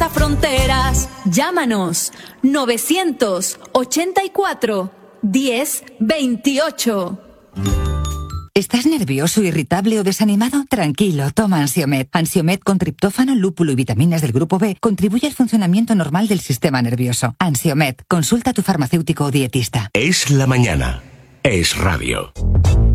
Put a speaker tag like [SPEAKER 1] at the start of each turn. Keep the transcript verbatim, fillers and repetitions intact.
[SPEAKER 1] cruza fronteras. Llámanos novecientos ochenta y cuatro diez veintiocho.
[SPEAKER 2] ¿Estás nervioso, irritable o desanimado? Tranquilo, toma Ansiomed. Ansiomed con triptófano, lúpulo y vitaminas del grupo B contribuye al funcionamiento normal del sistema nervioso. Ansiomed, consulta a tu farmacéutico o dietista.
[SPEAKER 3] Es la mañana. Es radio.